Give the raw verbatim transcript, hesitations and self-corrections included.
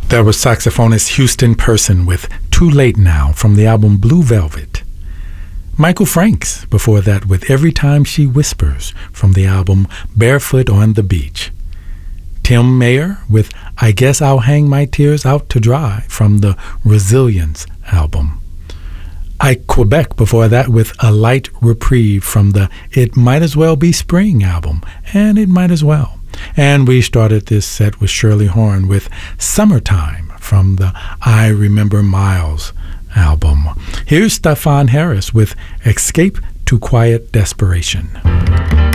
There was saxophonist Houston Person with Too Late Now from the album Blue Velvet. Michael Franks before that with Every Time She Whispers from the album Barefoot on the Beach. Tim Mayer with I Guess I'll Hang My Tears Out to Dry from the Resilience album. Ike Quebec before that with A Light Reprieve from the It Might As Well Be Spring album, and It Might As Well. And we started this set with Shirley Horn with Summertime from the I Remember Miles album. Here's Stefan Harris with Escape to Quiet Desperation.